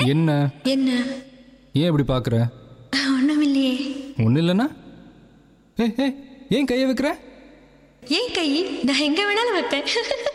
என்ன என்ன? ஏன் இப்படி பார்க்குற? ஒண்ணுமில்லையே. ஒன்றும் இல்லைன்னா ஏன் கையை வைக்கிற? ஏன் கை? நான் எங்க வேணாலும் வைப்பேன்.